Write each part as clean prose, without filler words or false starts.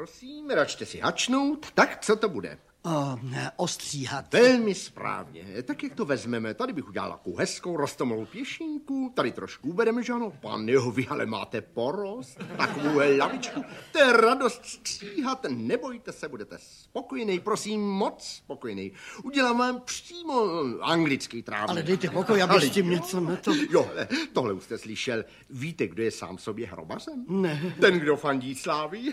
prosím, račte si hačnout. Tak, co to bude? Ostříhat. Velmi správně. Tak jak to vezmeme? Tady bych udělal takovou hezkou rostomilou pěšinku, tady trošku ubereme, že ano? Pane, vy ale máte porost, takovou lavičku. To je radost stříhat, nebojte se, budete spokojený, prosím, moc spokojený. Udělám vám přímo anglický trávník. Ale dejte pokoj, abych s tím něco na to... Jo, tohle už jste slyšel. Víte, kdo je sám sobě hrobařem? Ne. Ten, kdo fandí Slávii.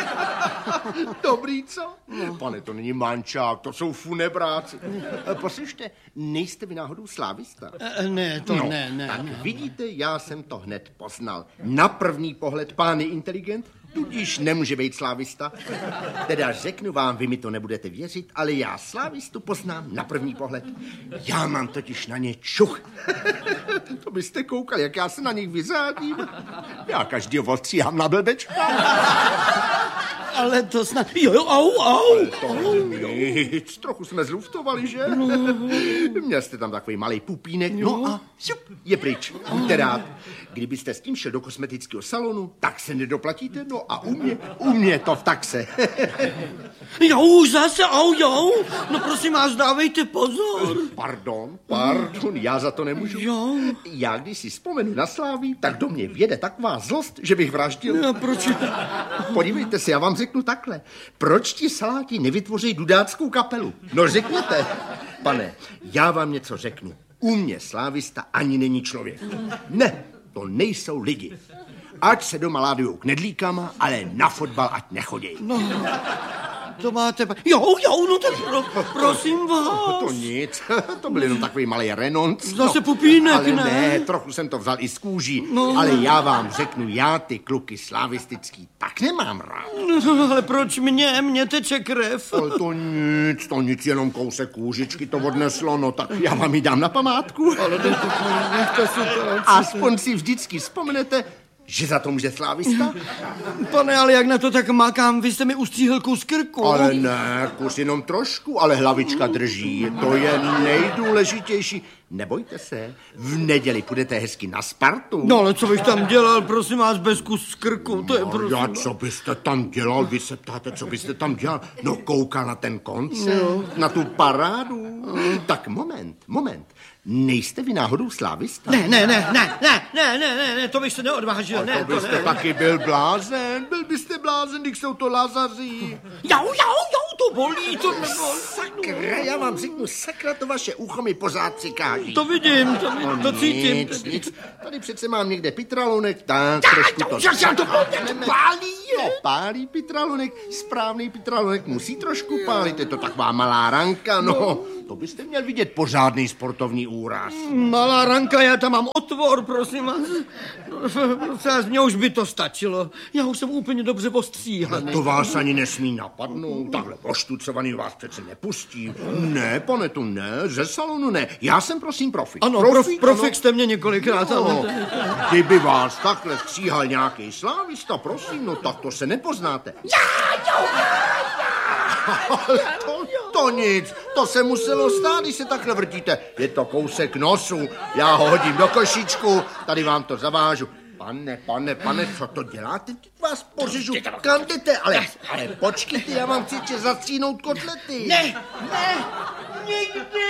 Dobrý, co? No. Pane, to není mančák, to jsou funebráci. Poslyšte, nejste vy náhodou slávista? Ne, to no, ne. Tak vidíte, já jsem to hned poznal. Na první pohled pán je inteligent, tudíž nemůže být slávista. Teda řeknu vám, vy mi to nebudete věřit, ale já slávistu poznám na první pohled. Já mám totiž na ně čuch. To byste koukali, jak já se na nich vyřádím. Já každýho ostříhám na blbečka. Ale to snad... Au. To nic, trochu jsme zluftovali, že? Měl jste tam takový malý pupínek, no a šup, je pryč. Buďte rád. Kdybyste s tím šel do kosmetického salonu, tak se nedoplatíte, no a u mě to v taxe. Jau, zase, jau. No prosím vás, dávejte pozor. Pardon, já za to nemůžu. Jo. Já když si vzpomenu na Slávii, tak do mě vjede taková zlost, že bych vraždil. No, proč? Podívejte se, já vám řeknu takhle. Proč ti saláti nevytvoří dudáckou kapelu? No řekněte. Pane, já vám něco řeknu. U mě slávista ani není člověk. Ne, to nejsou lidi. Ať se doma ládujou knedlíkama, ale na fotbal ať nechodějí. No, to máte... Jo, no tak prosím vás. To nic, to byl jenom takový malý renonc. Zase pupínek, ale ne? Ne, trochu jsem to vzal i z kůží. No. Ale já vám řeknu, já ty kluky slavistický tak nemám rád. No, ale proč mě teče krev? Ale to nic, jenom kousek kůžičky to odneslo, no tak já vám ji dám na památku. Ale nechte si to. Aspoň si vždycky vzpomenete, že za to může slávista? Pane, ale jak na to tak makám, vy jste mi ustříhl kus krku. Ale ne, kus jenom trošku, ale hlavička drží. To je nejdůležitější. Nebojte se, v neděli půjdete hezky na Spartu. No ale co bych tam dělal, prosím vás, bez kus krku, to je prosím. Já, co byste tam dělal? Vy se ptáte, co byste tam dělal? No koukal na ten koncert, na tu parádu. Tak moment. Nejste vy náhodou slávista? Ne, to bych se neodvážil. Ale to byste taky byl blázen. Byl byste blázen, když jsou to Lazaři. Jau, to bolí, to nebolí. Sakra, já vám řeknu, sakra, to vaše ucho mi pořád přikáží. To vidím, to cítím. Nic. Tady přece mám někde pitralonek, tak trošku to... To pálí. No, pálí pitralonek, správný pitralonek musí trošku pálit, je to taková malá ranka, no. To byste měl vidět pořádný sportovní úraz. Malá ranka, já tam mám otvor, prosím vás. Z mě už by to stačilo. Já už jsem úplně dobře ostříhaný. To vás ani nesmí napadnout, takhle poštucovaný vás přece nepustí. Ne, pane, tu ne, ze salonu ne. Já jsem prosím profik. Ano, profik jste mě několikrát. No, kdyby vás takhle stříhal nějaký slávista, prosím, no tak to se nepoznáte. To nic, to se muselo stát, když se takhle vrtíte. Je to kousek nosu, já ho hodím do košíčku, tady vám to zavážu. Pane, co to děláte? Teď vás pořežu. Kam jdete? Ale počkejte, já vám chci ještě zastříhnout kotlety. Ne, nikdy.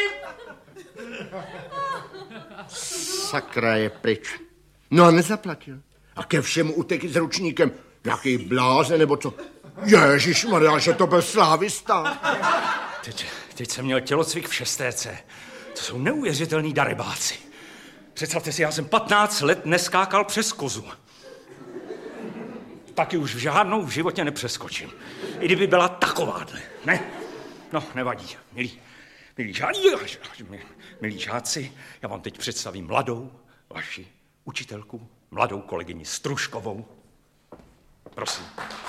Sakra, je pryč. No a nezaplatil. A ke všemu utekl s ručníkem. Jaký bláze, nebo co? Ježišmarja, že to byl slávista. Teď jsem měl tělocvik v šestéce. To jsou neuvěřitelný darebáci. Představte si, já jsem 15 let neskákal přes kozu. Taky už žádnou v životě nepřeskočím. I kdyby byla takováhle. Ne? No, nevadí. Milí žáci, já vám teď představím mladou vaši učitelku, mladou kolegyni Stružkovou. Prosím.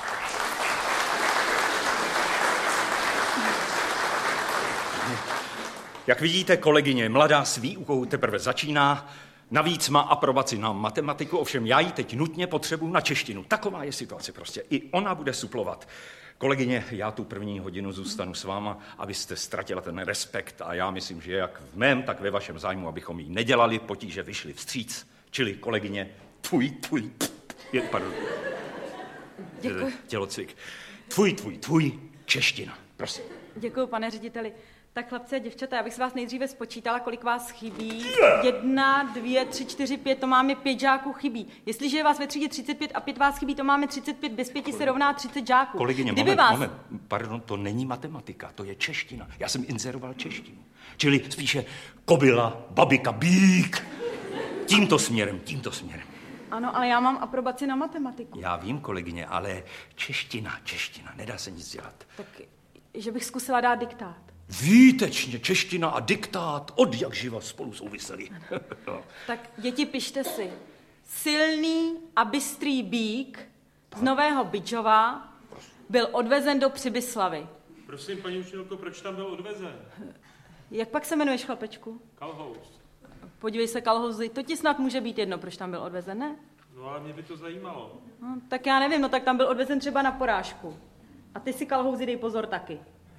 Jak vidíte, kolegyně mladá s výukou teprve začíná, navíc má aprobaci na matematiku, ovšem já ji teď nutně potřebuji na češtinu. Taková je situace prostě. I ona bude suplovat. Kolegyně, já tu první hodinu zůstanu s váma, abyste ztratila ten respekt a já myslím, že jak v mém, tak ve vašem zájmu, abychom jí nedělali potíže, vyšli vstříc. Čili kolegyně, pardon. Děkuji. Tělocvik. Tvůj, čeština, prosím. Děkuji, pane řediteli. Tak chlapci a děvčata, já bych se vás nejdříve spočítala, kolik vás chybí. 1, 2, 3, 4, 5, to máme 5 žáků chybí. Jestliže je vás ve třídě 35 a 5 vás chybí, to máme 35, bez 5 se rovná 30 žáků. Kolegyně, moment, pardon, to není matematika, to je čeština. Já jsem inzeroval češtinu. Čili spíše kobila, babika, bík. Tímto směrem. Ano, ale já mám aprobaci na matematiku. Já vím, kolegyně, ale čeština, nedá se nic dělat. Tak, že bych zkusila dát diktát. Výtečně, čeština a diktát od jak živa spolu souviseli. No. Tak děti, pište si. Silný a bystrý bík z Nového Bydžova byl odvezen do Přibyslavy. Prosím, paní učitelko, proč tam byl odvezen? Jak pak se jmenuješ, chlapečku? Kalhous. Podívej se, Kalhouzy, to ti snad může být jedno, proč tam byl odvezen, ne? No ale mě by to zajímalo. No, tak já nevím, no tak tam byl odvezen třeba na porážku. A ty si, Kalhouzy, dej pozor taky.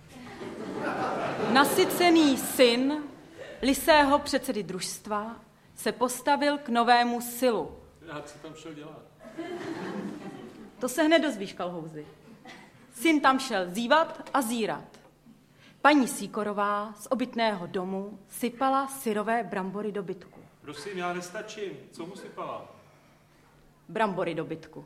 Nasycený syn lisého předsedy družstva se postavil k novému silu. A co tam šel dělat? To se hned dozvíš, Kalhouzy. Syn tam šel zívat a zírat. Paní Sýkorová z obytného domu sypala syrové brambory do bytku. Prosím, já nestačím. Co mu sypala? Brambory do bytku.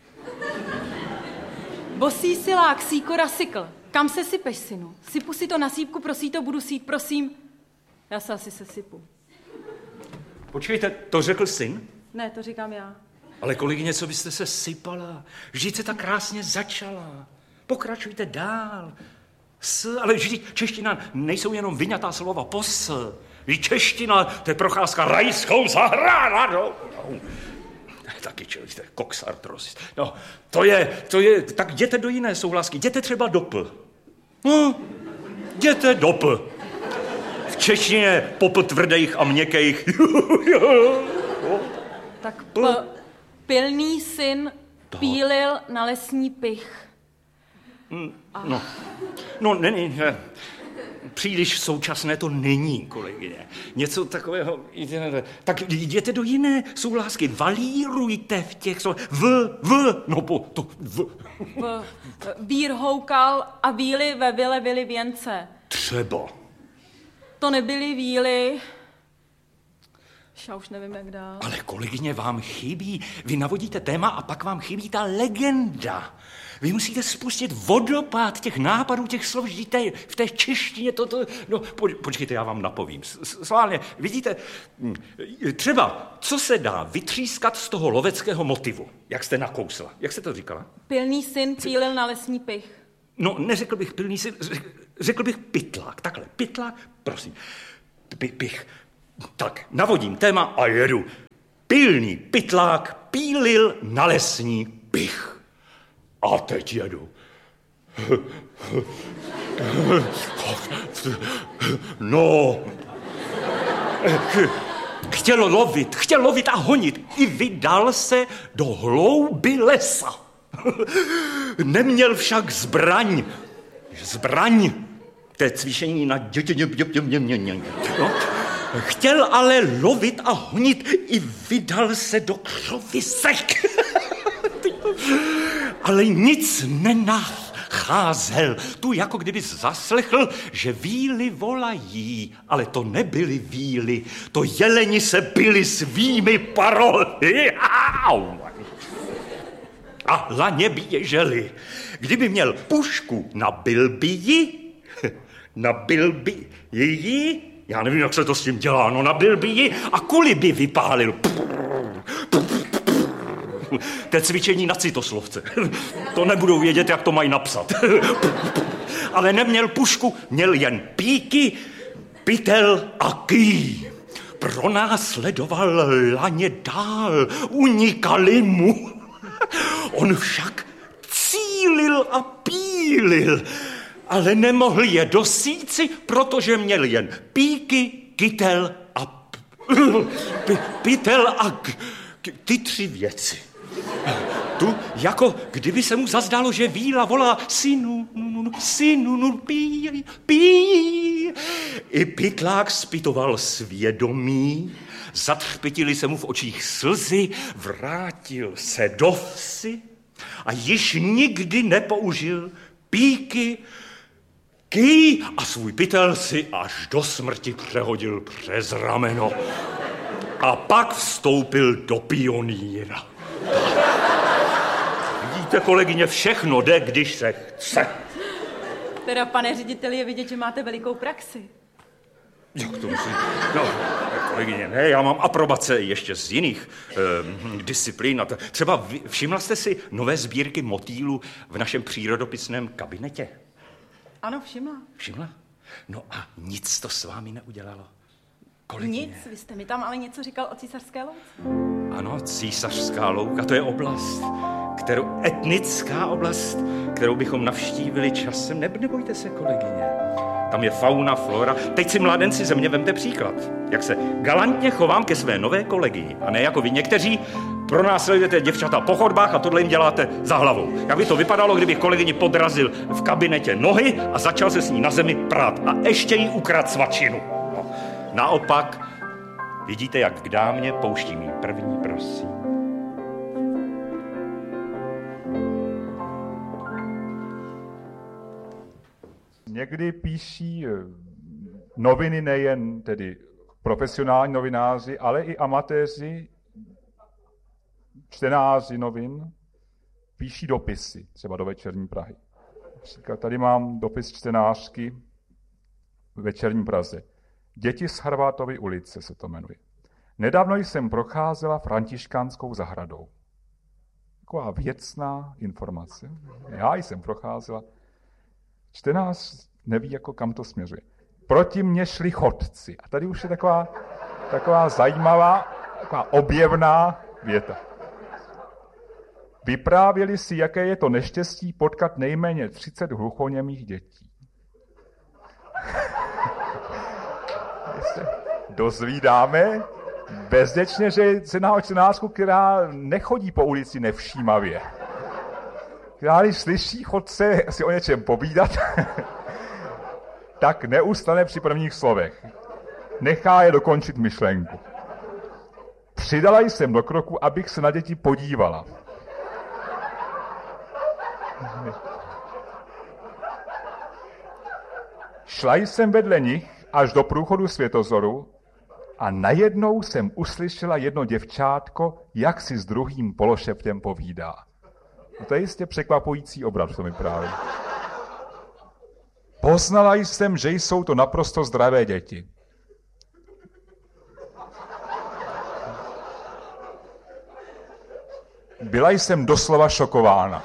Bosý silák Sýkora sykl. Kam se sypeš, synu? Sypu si to na sípku, prosí to, budu sít, prosím. Já se asi sesypu. Počkejte, to řekl syn? Ne, to říkám já. Ale kolegyně, co byste se sypala? Vždyť se tak krásně začala. Pokračujte dál. Ale vždyť čeština nejsou jenom vyňatá slova pos. Vždyť čeština, to je procházka rajskou zahradou. Taky člověk, to je koksartros. No, to je, tak jděte do jiné souhlásky, jděte třeba do P. No, jděte do P. V češtině pop tvrdých a měkkých. Tak pilný syn pílil na lesní pych. No, není. Příliš současné to není, kolegyně. Něco takového. Tak jděte do jiné souhlásky. Valírujte v těch Vír houkal a víly ve vile vily věnce. Třeba. To nebyly víly. Já už nevím, jak dál. Ale kolegyně, vám chybí. Vy navodíte téma a pak vám chybí ta legenda. Vy musíte spustit vodopád těch nápadů, těch slov, žijte v té češtině, no, počkejte, já vám napovím. Sválně, vidíte, třeba, co se dá vytřískat z toho loveckého motivu, jak jste nakousla. Jak jste to říkala? Pilný syn pílil na lesní pych. No, neřekl bych pilný syn, řekl bych pytlák. Takhle, pytlák, prosím. Pych. Tak, navodím téma a jedu. Pilný pytlák pílil na lesní pych. A teď jedu. No. Chtěl lovit a honit. I vydal se do hlouby lesa. Neměl však zbraň. To je cvičení na no. Chtěl ale lovit a honit. I vydal se do křovisek. Ale nic nenacházel. Tu jako kdyby zaslechl, že víly volají, ale to nebyly víly, to jeleni se byli svými parohy. A laně běželi. Kdyby měl pušku, nabil by ji, já nevím, jak se to s tím dělá, no nabil by ji a kuli by vypálil. To je cvičení na citoslovce. To nebudou vědět, jak to mají napsat. Ale neměl pušku, měl jen píky, pytel a ký. Pronásledoval laně dál, unikali mu. On však cílil a pílil, ale nemohl je dosíci, protože měl jen píky, kytel a pytel a ty 3 věci. Tu, jako kdyby se mu zazdálo, že víla volá synu, pí. I pytlák zpytoval svědomí, zatřpětily se mu v očích slzy, vrátil se do vsi A již nikdy nepoužil píky, kýj a svůj pytel si až do smrti přehodil přes rameno. A pak vstoupil do pionýra. Vidíte, kolegyně, všechno jde, když se chce. Teda, pane řediteli, je vidět, že máte velikou praxi. Jak to musím? No, kolegyně, ne, já mám aprobace ještě z jiných disciplín. Třeba všimla jste si nové sbírky motýlů v našem přírodopisném kabinetě? Ano, všimla. Všimla? No a nic to s vámi neudělalo? Kolegyně. Nic, vy jste mi tam ale něco říkal o Císařské louce. Ano, Císařská louka, to je oblast, etnická oblast, kterou bychom navštívili časem. Nebojte se, kolegyně. Tam je fauna, flora. Teď si, mládenci, ze mě vemte příklad. Jak se galantně chovám ke své nové kolegii. A ne jako vy někteří pronásledujete děvčata po chodbách a tohle jim děláte za hlavou. Jak by to vypadalo, kdybych kolegyni podrazil v kabinetě nohy a začal se s ní na zemi prát. A ještě jí ukradl svačinu. No. Naopak, vidíte, jak k dámě pouštím jí první, prosím. Někdy píší noviny nejen tedy profesionální novináři, ale i amatéři, čtenáři novin, píší dopisy, třeba do Večerní Prahy. Například tady mám dopis čtenářky v Večerní Praze. Děti z Harvátovy ulice se to jmenuje. Nedávno jsem procházela Františkánskou zahradou. Taková věcná informace. Já jsem procházela. Čtenář neví, jako kam to směřuje. Proti mně šli chodci. A tady už je taková zajímavá, taková objevná věta. Vyprávěli si, jaké je to neštěstí potkat nejméně 30 hluchoněmých dětí. Se dozvídáme bezděčně, že se jedná o čtenářku, která nechodí po ulici nevšímavě. Která když slyší chodce si o něčem povídat, tak neustane při prvních slovech. Nechá je dokončit myšlenku. Přidala jsem do kroku, abych se na děti podívala. Šla jsem vedle nich až do průchodu Světozoru a najednou jsem uslyšela jedno děvčátko, jak si s druhým pološeptem povídá. No to je jistě překvapující obraz, to mi právě. Poznala jsem, že jsou to naprosto zdravé děti. Byla jsem doslova šokována.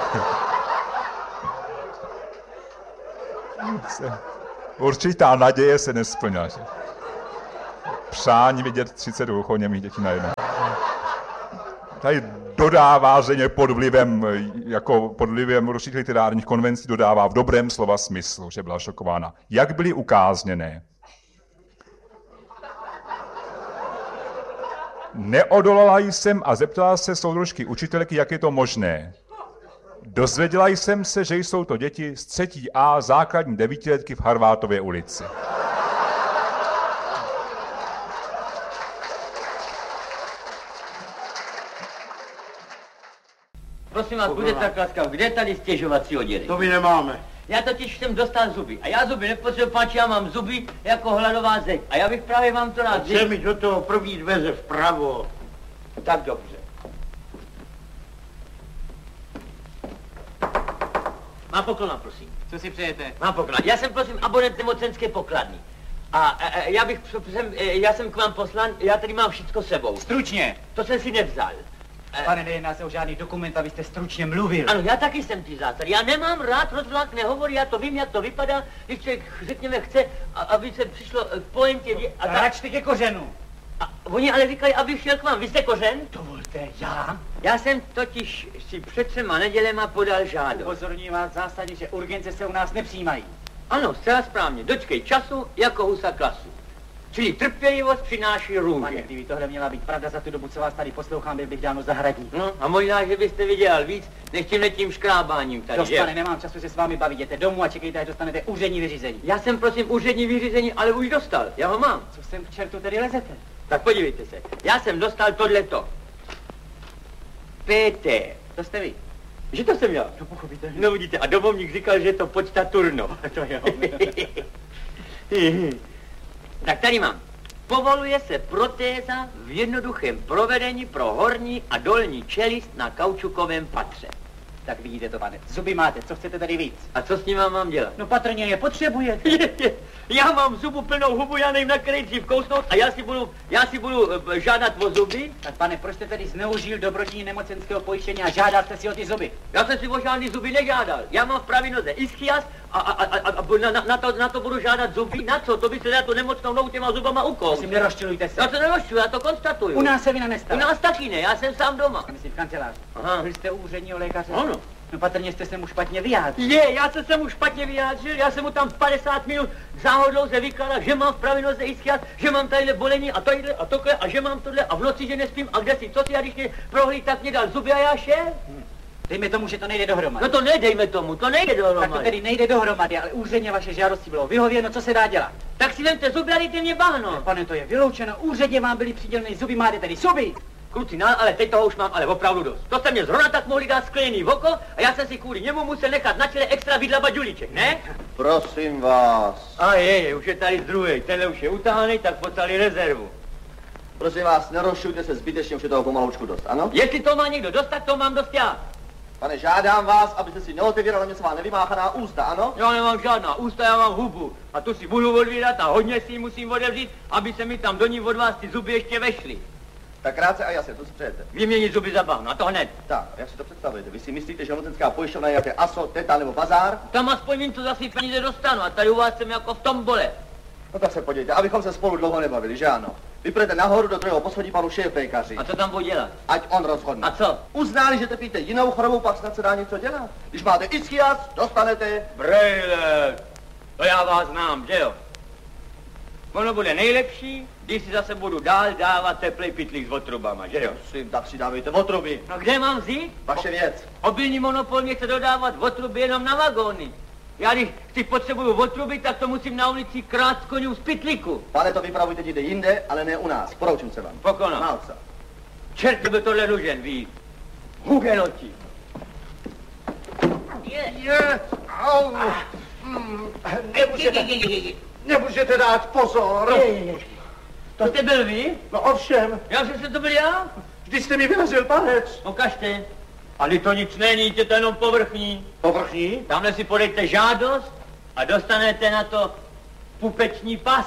Určitá naděje se nesplňala. Že? Přání vidět 30 hluchoněmých dětí najednou. Tady dodává, že pod vlivem určitých literárních konvencí dodává v dobrém slova smyslu, že byla šokována. Jak byly ukázněné? Neodolala jsem a zeptala se soudružky učitelky, jak je to možné. Dozvěděla jsem se, že jsou to děti z 3. A základní 9letky v Harvátově ulici. Prosím vás, buďte tak laskav, kde je tady stěžovací oddělení? To my nemáme. Já totiž jsem dostal zuby. A já zuby nepotřebuji, páči, já mám zuby jako hladová zeď. A já bych právě vám to rád Chce mi do toho první dveře vpravo. Tak dobře. Má poklona, prosím. Co si přejete? Má poklona. Já jsem, prosím, abonent nemocenské pokladny. A já jsem k vám poslan, já tady mám všecko sebou. Stručně. To jsem si nevzal. Pane, nejedná se o žádný dokument, abyste stručně mluvil. Ano, já taky jsem ty zásady. Já nemám rád rozvlak, nehovorí, já to vím, jak to vypadá, když člověk, řekněme, chce, aby se přišlo k pointě. Račte ke kořenu. A oni ale říkají, abych šel k vám. Vy jste kořen? Dovolte, já? Já jsem totiž si před 3 nedělema podal žádost. Upozorňuji vás zásadně, že urgence se u nás nepřijímají. Ano, zcela správně. Dočkej času jako husa klasu. Čili trpělivost přináší růže. Pane, kdyby tohle měla být pravda, za tu dobu, co vás tady poslouchám, byl bych dávno zahradník. No, a možná, že byste vydělal víc, než tímhletím škrábáním tady, Dost, pane, nemám času se s vámi bavit. Jděte domů a čekejte, až dostanete úřední vyřízení. Já jsem, prosím, úřední vyřízení, ale už dostal. Já ho mám. Co sem k čertu tedy lezete? Tak podívejte se. Já jsem dostal tohleto. PT. To jste vy. Že to jsem já? No pochopitelně. No vidíte, a domovník říkal, že je to počta Turno. To jo. Tak tady mám. Povoluje se protéza v jednoduchém provedení pro horní a dolní čelist na kaučukovém patře. Tak vidíte to, pane. Zuby máte, co chcete tady víc? A co s nima mám dělat? No patrně je potřebujete. Já mám zubu plnou hubu, já nevím, na který dřív kousnout a já si budu žádat o zuby. Tak pane, proč jste tedy zneužil dobrodění nemocenského pojištění a žádal jste si o ty zuby? Já jsem si o žádný zuby nežádal. Já mám v pravé noze ischias a na to budu žádat zuby. Na co? To by se dá to nemocnou nohu těma zubama ukout. Prosím, nerozčilujte se. Já se nerozčiluji, já to konstatuju. U nás se vina nestala. U nás taky ne, já jsem sám doma. Myslím v kanceláři. Aha. Byl jste u úředního lékaře? Ano. No patrně jste se mu špatně vyjádřil. Já jsem se mu špatně vyjádřil, já jsem mu tam 50 minut záhodou se vykládal, že mám v pravé noze ischias, že mám tadyhle bolení a tadyhle a tohle a že mám tohle a v noci, že nespím a kde si, co si, a když mě prohlíd, tak mě dal zuby a já šel. Dejme tomu, že to nejde dohromady. No to nedejme tomu, to nejde dohromady. Tak to tedy nejde dohromady, ale úředně vaše žádosti bylo vyhověno, co se dá dělat? Tak si vemte zuby a dejte mě bahno. Pane, to je vyloučeno, úředně vám byly přiděleny zuby, máte tedy zuby. Kluci, no, ale teď toho už mám ale opravdu dost. To jste mě zrovna tak mohli dát sklený v oko a já jsem si kvůli němu musel nechat na čele extra vydlabat žulíček, ne? Prosím vás. A už je tady druhý, tenhle už je utáhaný, tak poslali rezervu. Prosím vás, nerozšujte se zbytečně, už je toho pomaloučku dost, ano? Jestli to má někdo dost, tak to mám dost já. Pane, žádám vás, abyste si neotevíral mě svá nevymáchaná ústa, ano? Já nemám žádná ústa, já mám hubu. A tu si budu odvírat a hodně si ji musím otevřít, aby se mi tam do ní od vás ty zuby ještě vešly. Tak krátce a jasně, co si přejete? Vyměnit zuby za bahno, a to hned. Tak, jak si to představujete? Vy si myslíte, že nemocenská pojišťovna je jaké ASO, Teta nebo Bazár? Tam aspoň vím, co za svý peníze dostanu a tady u vás jsem jako v tombole. No tak se podívejte, abychom se spolu dlouho nebavili, že ano? Vypůjdete nahoru do druhého poschodí panu šéfpékaři. A co tam budu dělat? Ať on rozhodne. A co? Uználi, že trpíte jinou chorobou, pak snad se dá něco dělat. Když máte ischias, dostanete... Brejle, to já vás znám, že jo? Ono bude nejlepší, když si zase budu dál dávat teplej pytlík s otrubama, že jo? Prosím, tak si dávejte otruby. No kde mám vzít? Vaše věc. Obilní monopol mě chce dodávat otruby jenom na vagóny. Já když potřebuju otruby, tak to musím na ulici krát s koním z pytlíku. Pane, to vypravujte někde jinde, ale ne u nás. Poroučím se vám. Pokono. Málce. Čert by tohle nužen, ví. Hugenoti. Au. Nemůžete dát pozor. To jste byl vy? No ovšem. Já jsem se to byl já? Vždyť jste mi vyrazil palec. Ukažte. Ale to nic není, je to jenom povrchní. Povrchní? Tamhle si podejte žádost a dostanete na to pupeční pas.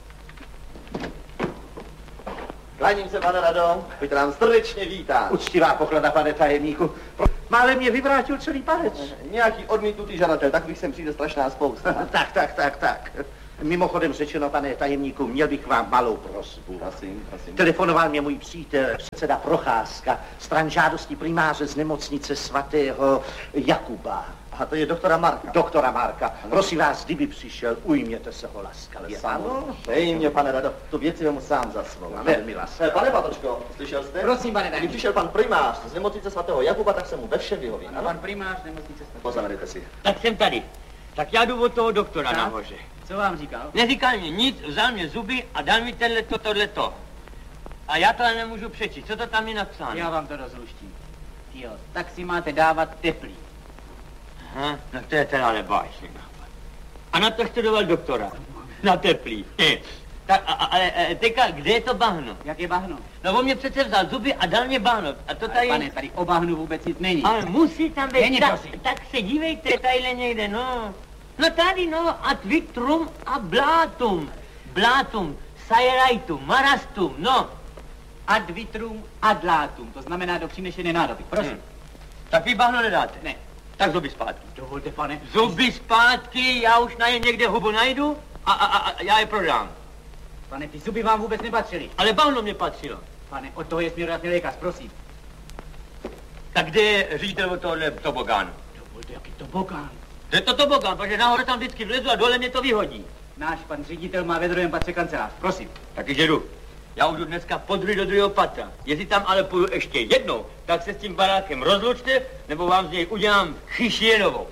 Kláním se, pane Rado, buďte nám srdečně vítán. Uctivá poklada, pane tajemníku. Málem mě vyvrátil celý palec. Nějaký odmítnutý žadatel, takových sem přijde strašná spousta. Tak. Mimochodem řečeno, pane tajemníku, měl bych vám malou prosbu. Prosím. Telefonoval mě můj přítel, předseda Procházka, stran žádosti primáře z nemocnice svatého Jakuba. A to je doktora Marka. Doktora Marka. Prosím vás, kdyby přišel, ujměte se ho laskavě. Ano? Dej mě, pane Rado, tu věci vemu sám za svou. Velmi laskavě. Pane Patočko, slyšel jste? Prosím, pane Když tajemníku. přišel pan primář z nemocnice svatého Jakuba, tak se mu ve všem vyhoví. A pan primář nemocnice svatého. Poznamenejte si. Tak jsem tady. Tak já jdu od toho doktora Tak. nahoře. Co vám říkal? Neříkal mi nic, vzal mě zuby a dal mi tohleto. A já to nemůžu přečíst. Co to tam je napsáno? Já vám to rozluštím. Jo, tak si máte dávat teplý. Aha, no to je teda nebáječný nápad. A na to studoval doktora. Na teplý. Tak, ale teďka, kde je to bahno? Jak je bahno? No on mě přece vzal zuby a dal mě bahno. A to tady... Pane, tady o bahnu vůbec nic není. Ale musí tam být. Není, prosím. Tak se dívejte tadyhle někde, no. No tady, no, ad vitrum a blátum. Blátum, sajerajtum, marastum, no. Ad vitrum ad latum, to znamená do přinešené nádoby. Prosím. Tak vy bahno nedáte? Ne. Tak zuby zpátky. Dovolte, pane. Zuby zpátky, já už na ně někde hubu najdu a já je prodám. Pane, ty zuby vám vůbec nepatřily. Ale bahno mě patřilo. Pane, od toho je směrodatný lékař, prosím. Tak kde je ředitel od tohohle tobogánu? Dovolte, jaký tobogán. To je to tobogán, protože nahoře tam vždycky vlezu a dole mě to vyhodí. Náš pan ředitel má ve druhém patře kancelář, prosím. Tak jdu. Já už jdu dneska podruhé do druhého patra. Jestli tam ale půjdu ještě jednou, tak se s tím barákem rozlučte, nebo vám z něj udělám chyšienovou.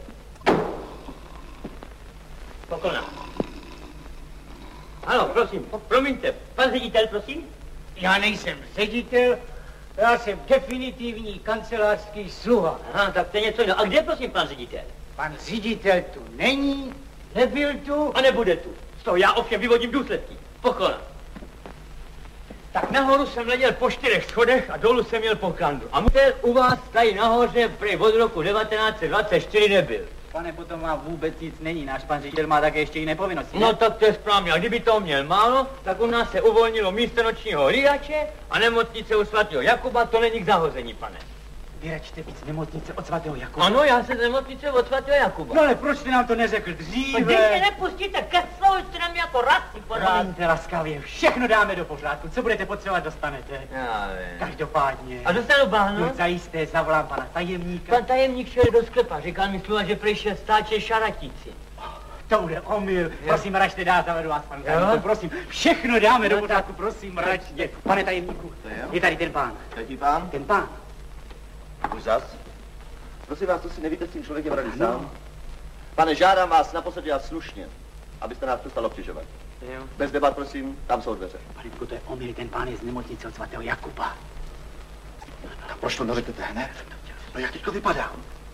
Pokoná. Ano, prosím, promiňte, pan ředitel, prosím? Já nejsem ředitel, Já jsem definitivní kancelářský sluha. Aha, tak to je něco jiného. A kde prosím pan ředitel? Pan ředitel tu není, nebyl tu. A nebude tu. Z toho já ovšem vyvodím důsledky. Pochora. Tak nahoru jsem letěl po 4 schodech a dolů jsem měl po krandu. A musel u vás tady nahoře prej od roku 1924 nebyl. Pane, potom má vůbec nic není. Náš pan ředitel má také ještě jiné povinnosti. No tak to je správně. A kdyby to měl málo, tak u nás se uvolnilo místo nočního hlídače a nemocnice u svatého Jakuba, to není k zahození, pane. Vy račte víc nemocnice od svatého Jakuba. Ano, já jsem z nemocnice od svatého Jakuba. No ale proč jste nám to neřekl dříve? Když mě nepustíte ke slovu, jste nám jako rasy pořád. Promiňte laskavě, všechno dáme do pořádku. Co budete potřebovat, dostanete. Já vím. Každopádně. A dostanu báno? No zajisté, zavolám pana tajemníka. Pan tajemník šel do sklepa, říkal mi slova, že prej šel stáče šaratíci. To bude omyl. Prosím, račte dál, zavedu vás, panu tajemníku, prosím. Všechno dáme do pořádku, prosím, račte. Pane tajemníku, je tady ten pán. Jaký pán? Ten pán. Už zas? Prosím vás, to si nevíte s tím člověkem rady sám? Pane, žádám vás naposledy a slušně, abyste nás přestal obtěžovat. Bez debat, prosím, tam jsou dveře. Panečku, to je omyl, ten pán je z nemocnice od svatého Jakuba. A proč to neřeknete hned? No jak teďko vypadá?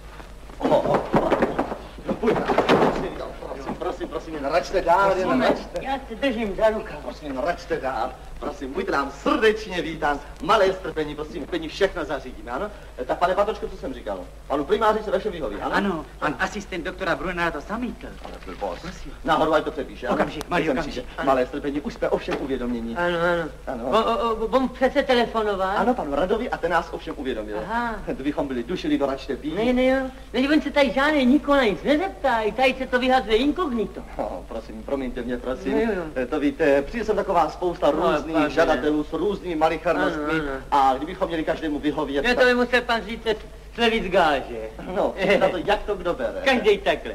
Pojďte, prosím, jen račte dál, Já se držím za ruku. Prosím, račte dál. Prosím, buďte nám srdečně vítán. Malé strpení, prosím, klidně všechno zařídíme, ano? Tak pane Patočko, co jsem říkal? Panu primáři se vaše vyhoví, ano? Ano, pan asistent doktora Brunera to zamítl. Ale blbost. Náhodou ať to přepíše, ano? Okamžik, malý okamžik. Malé strpení, už jsme ovšem uvědomění. Ano. Budem přece telefonovat? Ano, panu Radovi a ten nás ovšem uvědomil. Aha. Kdybychom byli dušili do račte být. Ne, on se tady žádný nikoho na nic nezeptají, tady se to vyhazuje inkognito. No, prosím, promiňte mě, prosím. To víte, přijde sem taková spousta různých žadatelů s různými malicharnostmi a kdybychom měli každému vyhovět... No to by musel pan říct slevit z gáže. No, na to jak to kdo bere. Každej takhle.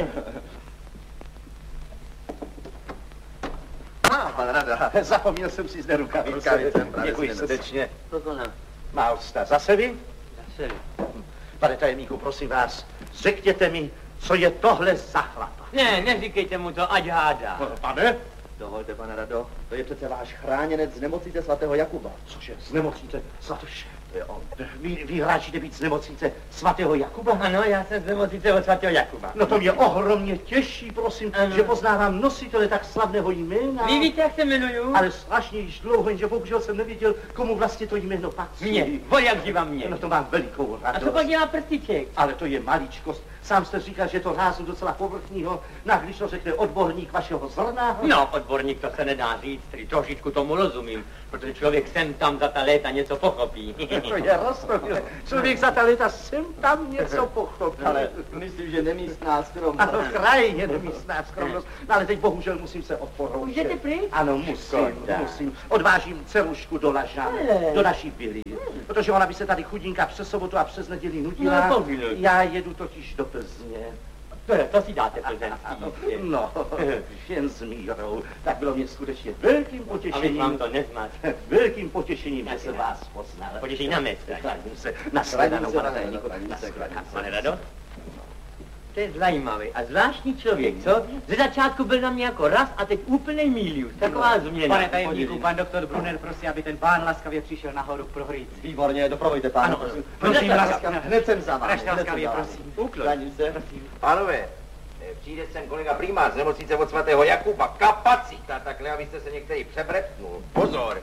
Pan Rada, zapomněl jsem si zde rukavicem. Děkuji srdečně. Má ústa. Zase vy? Zase vy. Pane tajemníku, prosím vás, řekněte mi, co je tohle za chlapa. Ne, neříkejte mu to, ať hádá. Pane? Dovolte, pane Rado, to je přece váš chráněnec z nemocnice svatého Jakuba. Cože, z nemocnice svatého? To je on. Vy hráčíte být z nemocnice svatého Jakuba? Ano, já jsem z nemocnice od svatého Jakuba. No to mě ohromně těší, prosím, že poznávám nositele tak slavného jména. Vy víte, jak se jmenuju? Ale strašně již dlouho, jenže bohužel jsem nevěděl, komu vlastně to jméno patří. Mně, jak živa mě. No to mám velikou radost. A co pak dělá prstiček? Ale to je maličkost. Sám jste říkal, že to rázu docela povrchního, když to řekne odborník vašeho zrna. No, odborník to se nedá říct, tedy trošičku tomu rozumím, protože člověk sem tam za ta léta něco pochopí. To je rozumím. Člověk za ta léta sem tam něco pochopí. Ale myslím, že nemístná skromnost. Ano, krajně nemístná skromnost. No, ale teď bohužel musím se odporoučet. Můžete pryč? Ano, musím. Odvážím dcerušku do Lažan, do naší vily. Protože ona by se tady chudinka přes sobotu a přes neděli nudila. No, já jedu totiž do Plzně. To si dáte plzeňský. No, jen s mírou. Tak bylo mě skutečně velkým potěšením. A vám to nezmat. Velkým potěšením, že se vás poznal. Potěšení na mé se. Na shledanou, pane tajemníku. Pane Rado? To je zajímavý a zvláštní člověk, co? Ze začátku byl na mě jako raz a teď úplný milius. Taková změna. Pane tajemníku, pan doktor Brunner prosí, aby ten pán laskavě přišel nahoru k prohlídce. Výborně, doprovodíte pána. Prosím, laskavě. Hned jsem za vámi. Laskavě, prosím. Ukloním se. Pánové, přijde sem kolega primář z nemocnice od svatého Jakuba. Kapacita, takhle, abyste se některý přebrepnul. Pozor.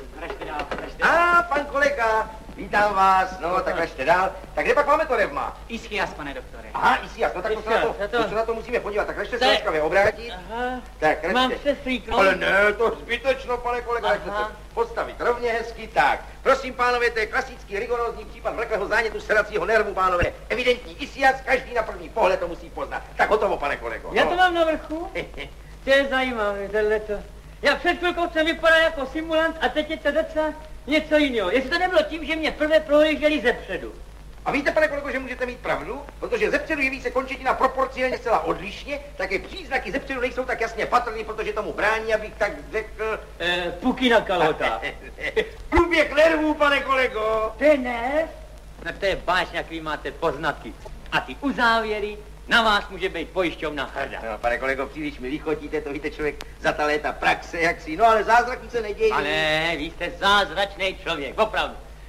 Pan kolega, vítám vás, no, tak ražte dál. Tak kde pak máme to revma? Ischias, pane doktore. Aha, Ischias, no tak to se na to musíme podívat, tak ražte se laskavě obrátit. Tak, ražte. Mám se slíknout. Ale ne, to zbytečno, pane kolega, ražte se postavit rovně hezky, tak. Prosím, pánové, to je klasický rigorózní případ vleklého zánětu sedacího nervu, pánové. Evidentní Ischias, každý na první pohled to musí poznat. Tak hotovo, pane kolego. Já to mám na vrchu? To je zajímavé, tohleto. Já před chvilkou jsem vypadal jako simulant a teď je to docela něco jiného. Jestli to nebylo tím, že mě prvé prohlíželi zepředu. A víte, pane kolego, že můžete mít pravdu? Protože zepředu jeví se končetina proporcionálně zcela odlišně, také příznaky zepředu nejsou tak jasně patrný, protože tomu brání, abych tak řekl... Puky na kalhotách. Průběh nervů, pane kolego. To je nerv? No to je vážně, jaký máte poznatky. A ty uzávěry, na vás může být pojišťovna hrdá. No, pane kolego, příliš mi lichotíte, to víte, člověk za ta léta praxe, jak si, no ale zázraky se nedějí. Ale vy jste zázračný člověk, opravdu.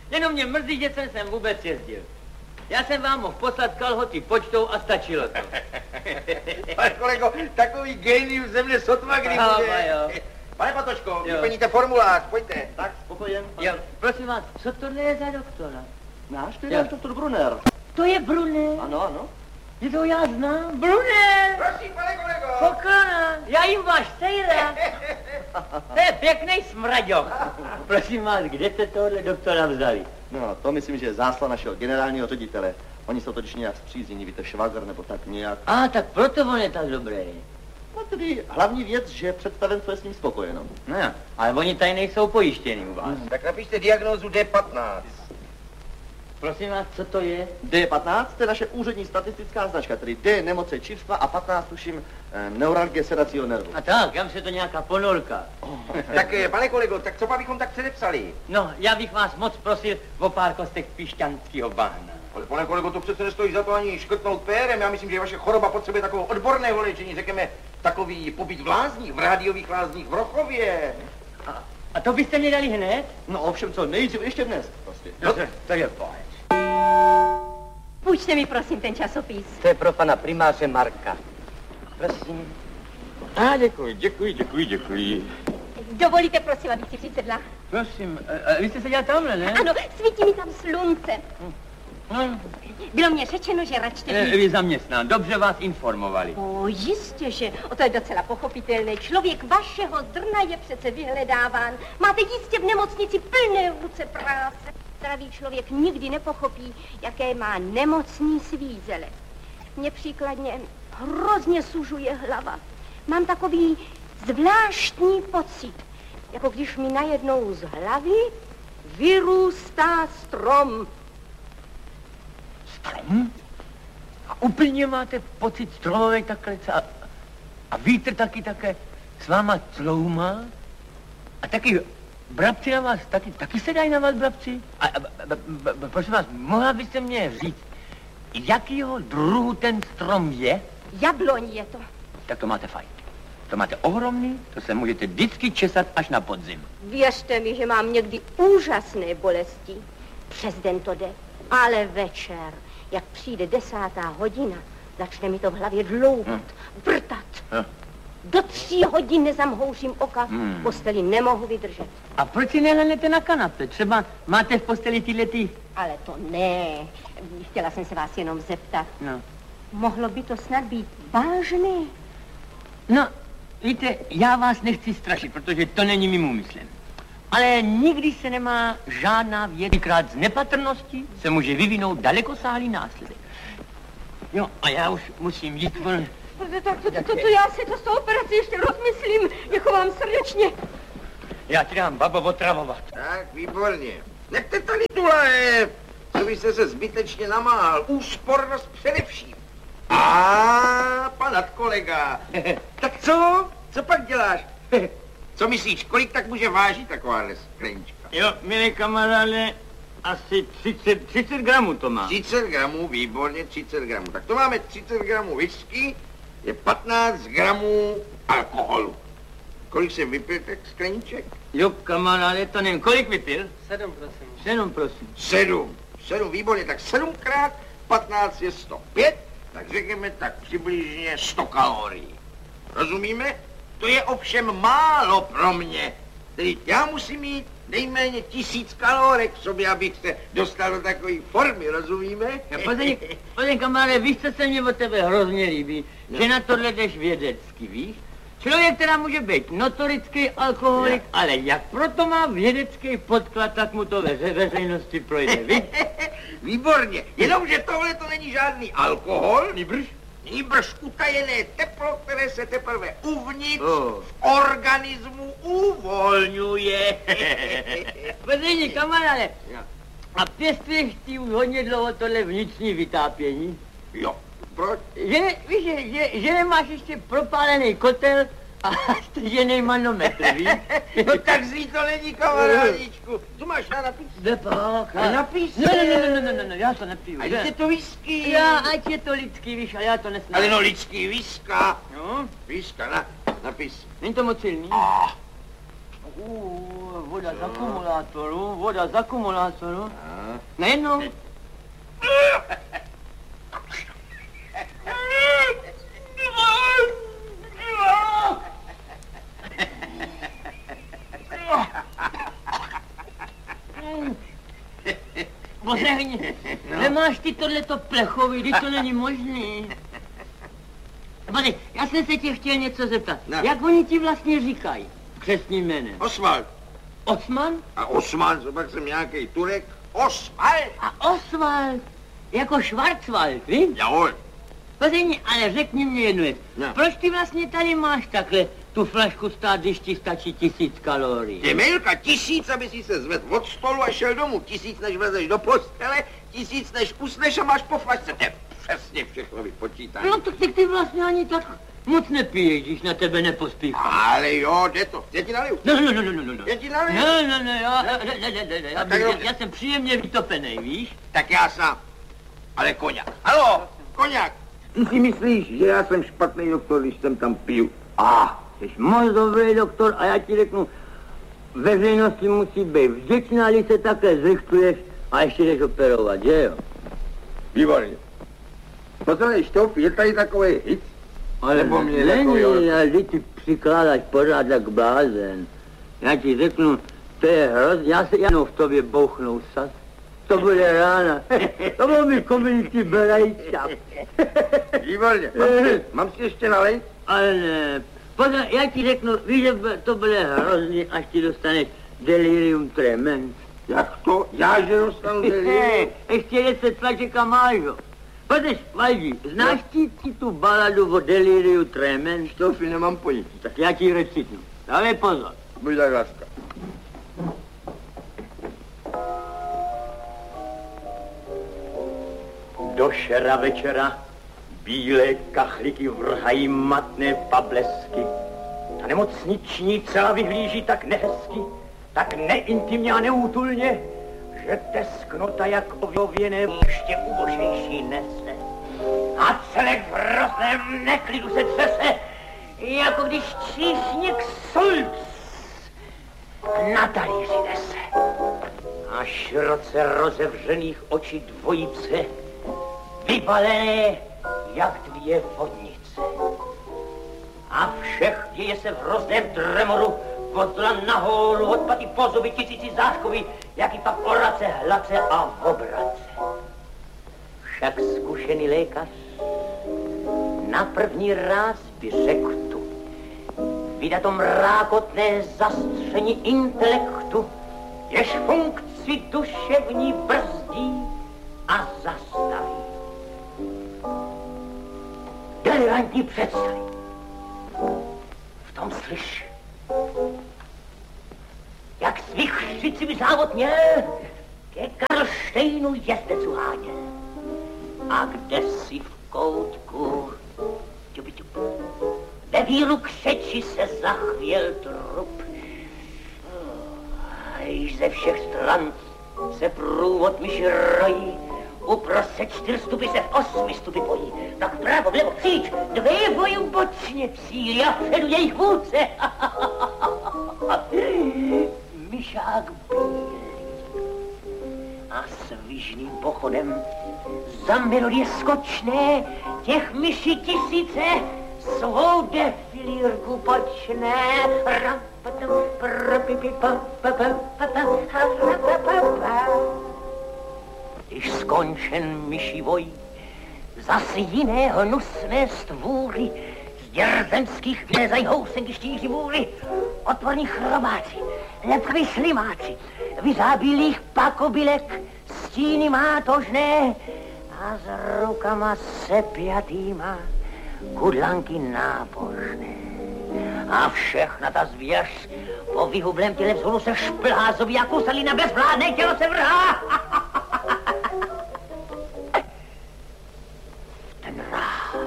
Jenom mě mrzí, že jsem sem vůbec jezdil. Já jsem vám mohl poslat kalhoty počtou a stačilo to. Pane kolego, takový genius ze mne sotva kdy bude. Pane Patočko, vyplníte formulář, pojďte. Tak, spokojen. Jo, prosím vás, co tohle je za doktora? Náš, to je náš doktor Brunner. To je Brunner? Ano, ano. Je to já znám. Brunner! Prosím, pane kolego. Poklona, já jim váš sejra. To je pěkný smraďok. Prosím vás, kde jste tohle doktora vzali? No, to myslím, že je zásla našeho generálního ředitele. Oni jsou totiž nějak zpříznění, víte, švagr nebo tak nějak. Tak proto on je tak dobrý. No tedy hlavní věc, že představenstvo je s ním spokojeno. No, ale oni tady nejsou pojištěni u vás. Tak napište diagnózu D15. Prosím vás, co to je? D15, to je naše úřední statistická značka, tedy D nemoce čivstva a 15 tuším neuralgie sedacího nervu. A tak, já myslím, že to nějaká ponorka. Tak, pane kolego, tak co bychom tak předepsali? No, já bych vás moc prosil o pár kostek pišťanského bahna. Ale pane kolego, to přece nestojí za to ani škrtnout pérem. Já myslím, že vaše choroba potřebuje takového odborného léčení, řekněme, takový pobyt v lázních, v rádiových lázních v Rochově. A to byste mě dali hned? No ovšem co, nejdřív ještě dnes, prostě. No, to je pojď. Půjčte mi prosím ten časopis. To je pro pana primáře Marka. Prosím. Děkuji. Dovolíte prosím, abych si přisedla? Prosím, vy jste seděla tamhle, ne? Ano, svítí mi tam slunce. Bylo mě řečeno, že račte být... Vy zaměstnán, dobře vás informovali. Jistě, že. To je docela pochopitelné. Člověk vašeho zrna je přece vyhledáván. Máte jistě v nemocnici plné ruce práce. Zdravý člověk nikdy nepochopí, jaké má nemocný svízele. Mně příkladně hrozně sužuje hlava. Mám takový zvláštní pocit, jako když mi najednou z hlavy vyrůstá strom. Strom? A úplně máte pocit stromovej takhle a vítr taky s váma cloumá? A taky brabci na vás, taky se dají na vás brabci? A prosím vás, mohla byste mě říct, jakýho druhu ten strom je? Jabloň je to. Tak to máte fajn. To máte ohromný, to se můžete vždycky česat až na podzim. Věřte mi, že mám někdy úžasné bolesti. Přes den to jde, ale večer, jak přijde 10. hodina, začne mi to v hlavě dlouhat, vrtat. Do 3 hodin nezamhouřím oka, v posteli nemohu vydržet. A proč si nehlednete na kanapě? Třeba máte v posteli tyhlety... Ale to ne. Chtěla jsem se vás jenom zeptat. No. Mohlo by to snad být vážné? No, víte, já vás nechci strašit, protože to není mým úmyslem. Ale nikdy se nemá žádná věc, krát z nepatrnosti se může vyvinout dalekosáhlý následek. Jo, a já už musím jít. To já si to s tou operací ještě rozmyslím. Děkuji vám srdečně. Já ti dám, babo, otravovat. Tak, výborně. Nechte tady tu lahev, co byste se zbytečně namáhal. Úspornost především. Pan kolega. Tak co? Co pak děláš? Co myslíš, kolik tak může vážit takováhle sklenička? Jo, milý kamaráde, asi 30 gramů to má. 30 gramů, výborně, 30 gramů. Tak to máme 30 gramů whisky, je 15 gramů alkoholu. Kolik jsem vypil tak skleniček? Jo, kamaráde, to nevím. Kolik vypil? 7, prosím. 7, prosím. 7, výborně, tak 7 krát 15 je 105, tak řekněme tak přibližně 100 kalorií. Rozumíme? To je ovšem málo pro mě. Tedy já musím mít nejméně 1000 kalorek v sobě, abych se dostal do takové formy, rozumíme? Pozděj, kamaráde, víš, co se mě od tebe hrozně líbí? No. Že na tohle jdeš vědecky, víš? Člověk, která může být notorický alkoholik, ale jak proto má vědecký podklad, tak mu to veřejnosti projde, víš? Výborně, jenomže tohle to není žádný alkohol, nýbrž utajené teplo, které se teprve uvnitř v organismu uvolňuje. Později, kamaráde, a pěstuješ ty už hodně dlouho tohle vnitřní vytápění? Jo. Proč? Víš, že nemáš ještě propálený kotel a stržený manometr, víš? No tak zlý to není, kamarádičku. Tu máš na napís? Nepak. Na napís? Ne, já to nepiju. Ať je to whisky. Já, ať je to lidský, víš, a já to nesnám. Ale no lidský, whisky. No? Whisky, napís. Není to moc silný? Voda z akumulátoru. Najednou. Pozehni, nemáš ty tohleto plechový, když to není možný. Pane, já jsem se tě chtěl něco zeptat. No. Jak oni ti vlastně říkají křestním jménem? Oswald. Osman? A Osman, co pak jsem nějaký Turek? Oswald. A Oswald, jako Schwarzwald, víš? Jahoj. Pozehni, ale řekni mě jednu věc. No. Proč ty vlastně tady máš takhle tu flašku stát, když ti stačí 1000 kalorií? Ty Milka, 1000, aby si se zvedl od stolu a šel domů. 1000, než vlezeš do postele, 1000, než usneš a máš po flašce. To je přesně všechno vypočítané. No tak ty vlastně ani tak moc nepiješ, když na tebe nepospíchá. Ale jo, jde to. Já ti naliju. No. Já ti naliju. Já jsem příjemně vytopenej, víš? Tak já sám. Ale koňak. Haló, koňak. Ty si myslíš, že já jsem špatný doktor, když jsem tam piju? Jsi moc dobrý doktor a já ti řeknu, veřejnosti musí být vděčná, když se také zrychluješ a ještě jdeš operovat, že jo? Výborně. Poslednej Štoup, je tady takový hic? Ale není, ale když ti přikládáš pořád jak blázen. Já ti řeknu, to je hrozně, já se jenom v tobě bouchnou sas. To bude rána. To byl mi komunisti berajčák. Výborně. Mám si ještě nalejt? Ale ne. Pozor, já ti řeknu, víš, že to bude hrozný, až ti dostaneš delirium tremens. Jak to? Já, že dostanu delirium? Ještě 10 tlaček a máš ho. Pojď, Valdi, znáš ti tu baladu o deliriu tremens? Štoufy, nemám pojetí. Tak já ti recitnu. Dávej pozor. Buď tak láska. Do šera večera bílé kachliky vrhají matné pablesky. Ta nemocniční celá vyhlíží tak nehezky, tak neintimně a neútulně, že tesknota jak ověné ještě ubožnější nese. A celek v hrozném neklidu se třese, jako když číšník sulc na talíři nese. A široce rozevřených očí dvojice vybalené jak 2 vodnice. A všech děje se v hrozném tremoru, vodla na hólu, odpady po zuby, tisíci záškoví, jaký pak orace, hlace a obrace. Však zkušený lékař na první ráz by řekl tu, vydat to mrákotné zastření intelektu, jež funkci duševní brzdí a zastaví. Delirantní představy. V tom slyš, jak svichřicivý závod měl ke Karlštejnu jezdec uháněl. A kde si v koutku, ve víru křeči se zachvěl trup. A již ze všech stran se průvod myši rojí, uprostřed 4 stupy se v 8 stupy bojí. Tak vpravo, vlevo, kříč, 2 voju bočně cílí a vpředu jejich vůdce. Myšák bílý a svižným pochodem za melodie skočné těch myší tisíce svou defilírku počne. Když skončen myší voj, zas jiné hnusné stvůry z děrzenských vylezají housenky štíří vůry, otvorní chrobáci, lepkaví slimáci, vyzábílých pakobylek, stíny mátožné a s rukama sepjatýma kudlanky nábožné. A všechna ta zvěř po vyhublém těle vzhůru se šplhá, zobí a kuselina bezvládné tělo se vrhá. Ten ráz,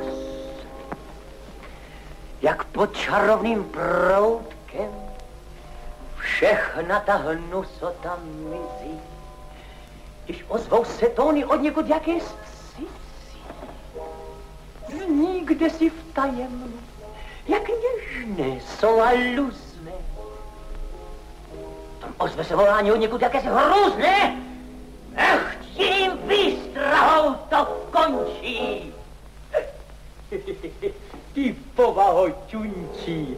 jak pod čarovným proutkem, všechna ta hnusota mizí, když ozvou se tóny od někud jaké cizí. Zní kdesi v tajemnu, jak něžné jsou a luzné. ozve se volání od někud jakési hrůzné. Ech, tím výstrahou to končí. Ty povaho čunčí.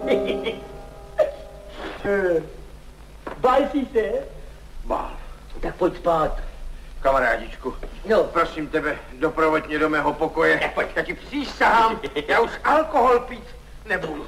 Bál jsi se? Bál. Tak pojď spát. Kamarádičku, no. Prosím tebe, doprovoď mě do mého pokoje. Pojď, já ti přísahám, já už alkohol pít nebudu.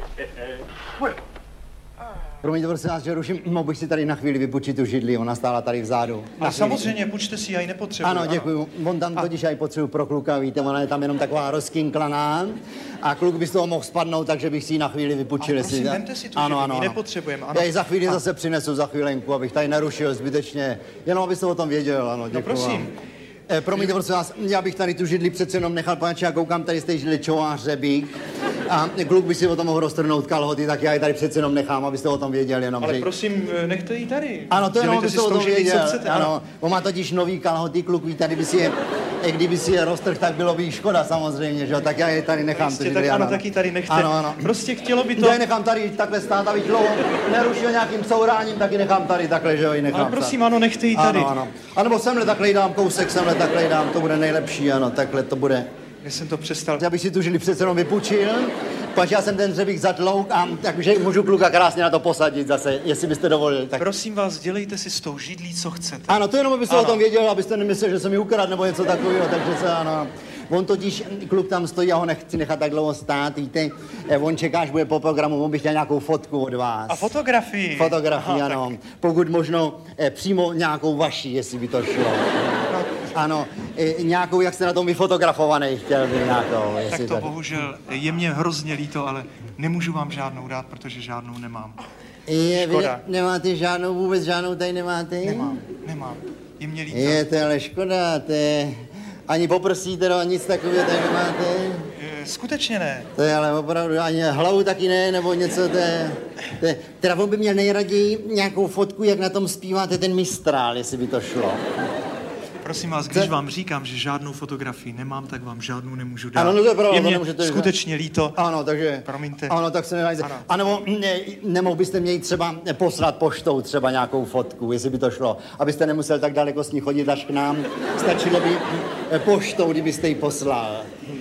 Promiňte, prosím vás, že ruším, mohl bych si tady na chvíli vypůjčit tu židli, ona stála tady vzadu. A samozřejmě, půjčte si, já ji nepotřebuji. Ano, děkuju. On tam totiž já ji potřebuji pro kluka, víte, ona je tam jenom taková rozkinklaná a kluk by z toho mohl spadnout, takže bych si ji na chvíli vypůjčil. Prosím, vemte si tu židli, ji nepotřebujeme. Já ji za chvíli zase přinesu, za chvílenku, abych tady nerušil zbytečně, jenom abyste o tom věděl, ano, děkuju. No prosím. Promiňte, prosím vás, já bych tady tu židli přece jenom nechal, paneče, já koukám tady z té židli čová hřebík. A kluk by si o tom mohl roztrhnout kalhoty, tak já ji tady přece jenom nechám, abyste o tom věděl jenom. Ale že... prosím, nechte ji tady. Ano, to jenom abyste o tom věděl. Chcete, ano. On má totiž nový kalhoty, kluk ví, tady by si je, kdyby si je roztrhl, tak bylo by jí škoda samozřejmě, že jo, tak já je tady nechám. Jistě, tak ano, tak ji tady nechte. Ano. Prostě chtělo by to... Já nechám tady takhle stát, abych dlouho nerušil nějakým couráním, tak ji nechám tady takhle, že jo, ji nechám. Ale prosím, ano, nechte ji tady. Ano. A nebo semhle takhle dám kousek, semhle takhle dám, to bude nejlepší, ano, takhle to bude. Já jsem to přestal. Já bych si tu židli přece jenom vypůjčil. Pač já jsem ten hřebík zatlouk a takže můžu kluka krásně na to posadit zase, jestli byste dovolil. Tak... Prosím vás, dělejte si s tou židlí, co chcete. Ano, to jenom abyste o tom věděl, abyste nemyslel, že jsem ji ukradl nebo něco takového, takže se ano. On totiž, kluk tam stojí, já ho nechci nechat tak dlouho stát, víte, on čeká, až bude po programu, on by chtěl nějakou fotku od vás. A fotografii? Fotografii, ano. Tak... Pokud možno přímo nějakou vaší, jestli by to šlo. Ano, nějakou, jak jste na tom vyfotografovaný, chtěl by nějakou. Tak to tady. bohužel, je mě hrozně líto, ale nemůžu vám žádnou dát, protože žádnou nemám. Vy nemáte žádnou, vůbec žádnou tady nemáte? Nemám. Je mě líto. Je to ale škoda, to je... Ani poprsí teda, nic takového tady nemáte? Skutečně ne. To je ale opravdu, ani hlavu taky ne, nebo něco, to je... Teda on by měl nejraději nějakou fotku, jak na tom zpíváte ten Mistrál, jestli by to šlo. Prosím vás, když vám říkám, že žádnou fotografii nemám, tak vám žádnou nemůžu dát. Ano, no to je pravda, je mě nemůžete skutečně líto. Ano, takže... Promiňte. Ano, tak se nedáte. A nebo nemohl byste mě třeba poslat poštou třeba nějakou fotku, jestli by to šlo, abyste nemusel tak daleko s ní chodit až k nám. Stačilo by poštou, kdybyste ji poslal.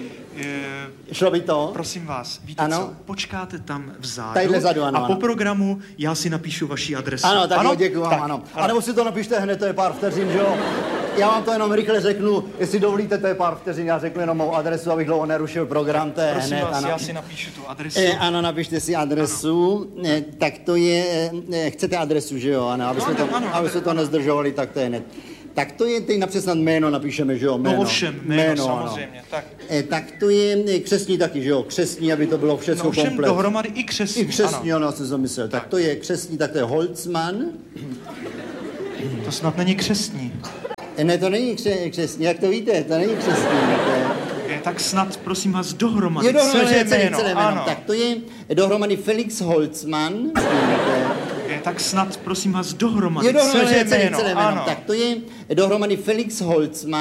Šlo by to? Prosím vás, víte co? Počkáte tam vzadu. Tadyhle vzadu, ano. A po programu já si napíšu vaši adresu. Ano, tak jo, děkuji vám, ano. A nebo si to napište hned, to je pár vteřin, že jo? Já vám to jenom rychle řeknu, jestli dovolíte, to je pár vteřin, já řeknu jenom mou adresu, abych dlouho nerušil program, to je prosím hned, vás, ano. Já si napíšu tu adresu. Ano, napište si adresu, tak to je, chcete adresu, že jo, ano, aby jsme to nezdržovali, tak to je hned. Tak to je, teď napřed snad jméno napíšeme, že jo, jméno. No ovšem, jméno samozřejmě, ano. Tak to je křestní taky, že jo, křestní, aby to bylo všechno komplet. No ovšem dohromady i křestní, I křestní, ano, jsem to myslel. Tak to je křestní, tak to je Holzmann. To snad není křestní. Ne, to není křestní, jak to víte, to není křestní. Tak snad, prosím vás, dohromady, celé jméno. Ano. Tak to je dohromady Felix Holzmann. Tak snad, prosím vás, dohromady, celé jméno. Tak to je dohromady Felix Holzmann.